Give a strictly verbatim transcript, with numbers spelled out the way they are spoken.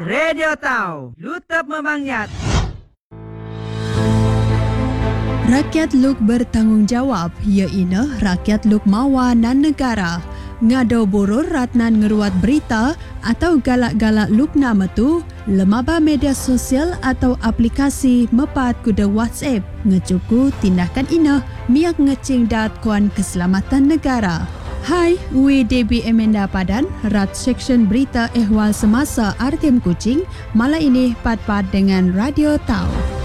Radio Tau, lutap memangyat. Rakyat Luk bertanggungjawab, iaitu rakyat Luk mawa nan negara. Ngado boror ratnan ngeruat berita atau galak-galak Luk nama tu, lemaba media sosial atau aplikasi mepat kuda WhatsApp ngecuku tindakan ina miak ngecing dat kuan keselamatan negara. Hai, Wi Debbie Amanda Padan, Rat Seksyen Berita Ehwal Semasa R T M Kuching, malam ini pat-pat dengan Radio Tau.